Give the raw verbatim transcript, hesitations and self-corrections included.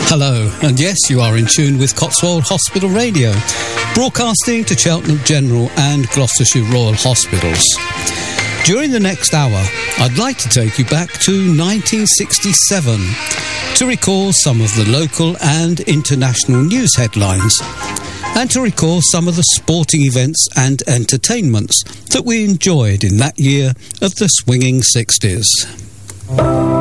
Hello, and yes, you are in tune with Cotswold Hospital Radio, broadcasting to Cheltenham General and Gloucestershire Royal Hospitals. During the next hour, I'd like to take you back to nineteen sixty-seven to recall some of the local and international news headlines, and to recall some of the sporting events and entertainments that we enjoyed in that year of the swinging sixties.